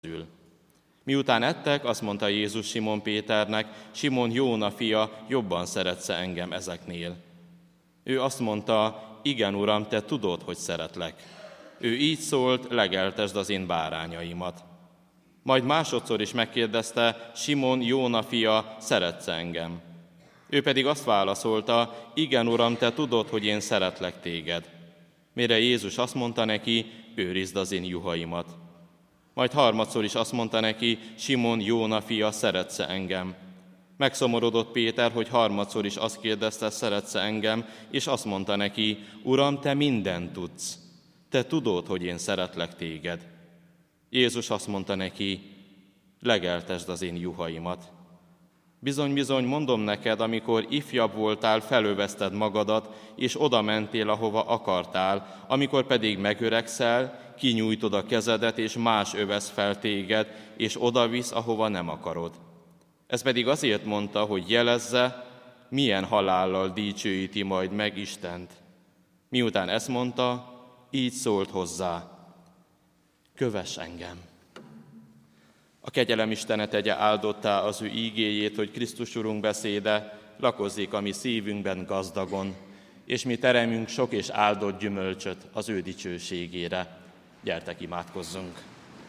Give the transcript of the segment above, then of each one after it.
Miután ettek, azt mondta Jézus Simon Péternek: Simon, Jóna fia, jobban szeretsz engem ezeknél? Ő azt mondta: igen, Uram, te tudod, hogy szeretlek. Ő így szólt: legeltesd az én bárányaimat. Majd másodszor is megkérdezte: Simon, Jóna fia, szeretsz engem? Ő pedig azt válaszolta: igen, Uram, te tudod, hogy én szeretlek téged. Mire Jézus azt mondta neki: őrizd az én juhaimat. Majd harmadszor is azt mondta neki: Simon, Jóna fia, szeretsz engem? Megszomorodott Péter, hogy harmadszor is azt kérdezte: szeretsz engem? És azt mondta neki: Uram, te mindent tudsz. Te tudod, hogy én szeretlek téged. Jézus azt mondta neki: legeltesd az én juhaimat. Bizony, bizony, mondom neked, amikor ifjabb voltál, felöveszted magadat, és oda mentél, ahova akartál, amikor pedig megöregszel, kinyújtod a kezedet, és más övesz fel téged, és odavisz, ahova nem akarod. Ez pedig azért mondta, hogy jelezze, milyen halállal dicsőíti majd meg Istent. Miután ezt mondta, így szólt hozzá: kövess engem! A kegyelem Istene tegye áldottá az ő ígéjét, hogy Krisztus Urunk beszéde lakozzék a mi szívünkben gazdagon, és mi teremünk sok és áldott gyümölcsöt az ő dicsőségére. Gyertek, imádkozzunk!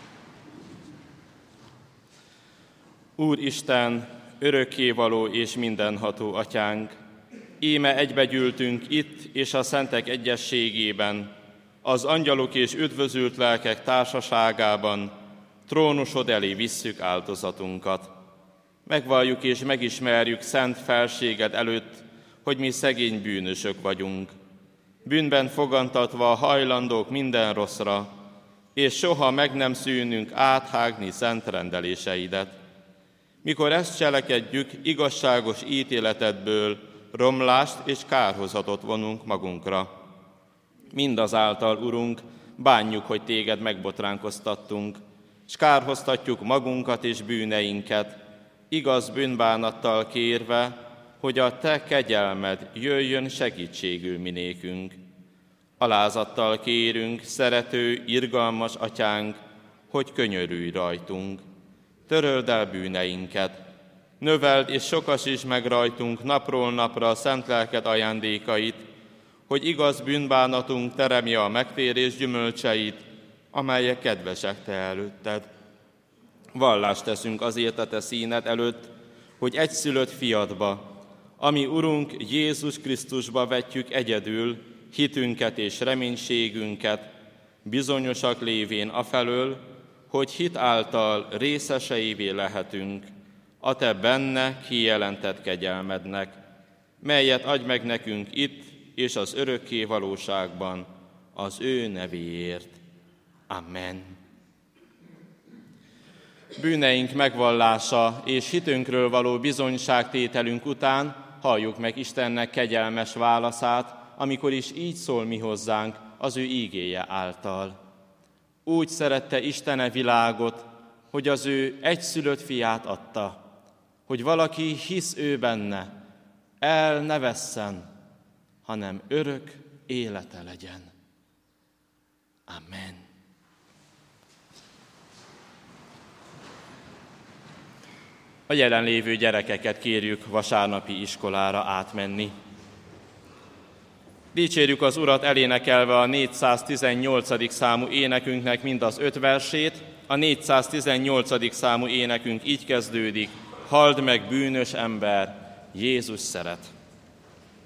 Úr Isten, örökkévaló és mindenható Atyánk, íme egybegyűltünk itt és a szentek egyességében, az angyalok és üdvözült lelkek társaságában, trónusod elé visszük áldozatunkat. Megvalljuk és megismerjük szent felséged előtt, hogy mi szegény bűnösök vagyunk, bűnben fogantatva hajlandók minden rosszra, és soha meg nem szűnünk áthágni szent rendeléseidet. Mikor ezt cselekedjük, igazságos ítéletedből romlást és kárhozatot vonunk magunkra. Mindazáltal, Urunk, bánjuk, hogy téged megbotránkoztattunk, s kárhoztatjuk magunkat és bűneinket, igaz bűnbánattal kérve, hogy a te kegyelmed jöjjön segítségül minékünk. Alázattal kérünk, szerető, irgalmas Atyánk, hogy könyörülj rajtunk. Töröld el bűneinket, növeld és sokasíts meg rajtunk napról napra a szent lelked ajándékait, hogy igaz bűnbánatunk teremje a megtérés gyümölcseit, amelyek kedvesek te előtted. Vallást teszünk azért a te színed előtt, hogy egyszülött fiadba, ami Urunk Jézus Krisztusba vetjük egyedül hitünket és reménységünket, bizonyosak lévén afelől, hogy hit által részeseivé lehetünk a te benne kijelentett kegyelmednek, melyet adj meg nekünk itt és az örökké valóságban az ő nevéért. Amen. Bűneink megvallása és hitünkről való bizonyságtételünk után halljuk meg Istennek kegyelmes válaszát, amikor is így szól mi hozzánk az ő ígéje által. Úgy szerette Isten a világot, hogy az ő egyszülött fiát adta, hogy valaki hisz ő benne, el ne vesszen, hanem örök élete legyen. Amen. A jelenlévő gyerekeket kérjük vasárnapi iskolára átmenni. Dicsérjük az Urat elénekelve a 418. számú énekünknek mind az 5 versét. A 418. számú énekünk így kezdődik: halld meg, bűnös ember, Jézus szeret.